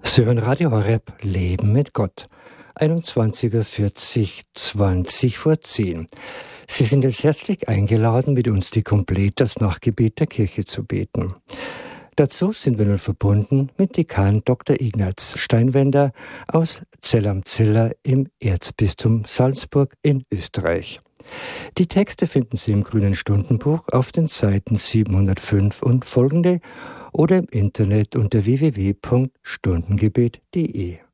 Sie hören Radio Horeb, Leben mit Gott. 21:40, 20:10. Sie sind jetzt herzlich eingeladen, mit uns die Komplet, das Nachtgebet der Kirche zu beten. Dazu sind wir nun verbunden mit Dekan Dr. Ignaz Steinwender aus Zell am Ziller im Erzbistum Salzburg in Österreich. Die Texte finden Sie im Grünen Stundenbuch auf den Seiten 705 und folgende oder im Internet unter www.stundengebet.de.